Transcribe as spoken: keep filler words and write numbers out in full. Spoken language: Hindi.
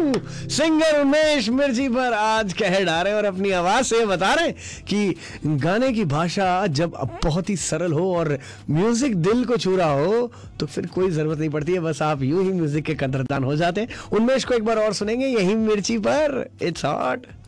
सिंगर उमेश मिर्ची पर आज कह डाले और अपनी आवाज से बता रहे कि गाने की भाषा जब बहुत ही सरल हो और म्यूजिक दिल को छू रहा हो तो फिर कोई जरूरत नहीं पड़ती है, बस आप यूं ही म्यूजिक के कदरदान हो जाते हैं। उन्मेश को एक बार और सुनेंगे यही मिर्ची पर। It's hot.